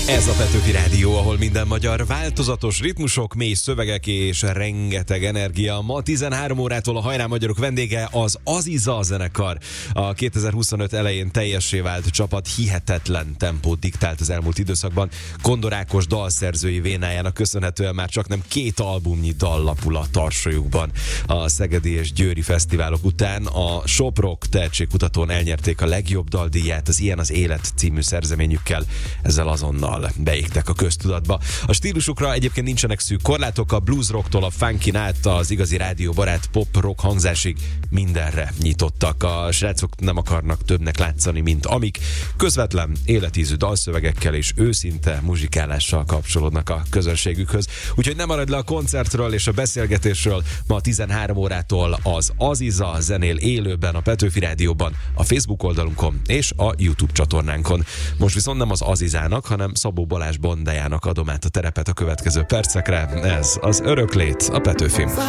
Ez a Petőfi Rádió, ahol minden magyar, változatos ritmusok, mély szövegek és rengeteg energia. Ma 13 órától a Hajrá Magyarok vendége az Aziza zenekar. A 2025 elején teljessé vált csapat hihetetlen tempót diktált az elmúlt időszakban. Kondor Ákos dalszerzői vénájának köszönhetően már csaknem 2 albumnyi dal lapul a tarsolyukban. A szegedi és győri fesztiválok után a Soprok tehetségkutatón elnyerték a legjobb daldíját az Ilyen az élet című szerzeményükkel. Ezzel azonnal beégtek a köztudatba. A stílusukra egyébként nincsenek szűk korlátok, a blues rocktól a funkin át az igazi rádióbarát pop rock hangzásig mindenre nyitottak. A srácok nem akarnak többnek látszani, mint amik. Közvetlen életízű dalszövegekkel és őszinte muzsikálással kapcsolódnak a közönségükhöz. Úgyhogy nem maradj le a koncertről és a beszélgetésről. Ma 13 órától az Aziza zenél élőben a Petőfi Rádióban, a Facebook oldalunkon és a YouTube csatornánkon. Most viszont nem az Azizának, hanem Szabó Balázs Bondájának adom át a terepet a következő percekre. Ez az Öröklét a Petőfin.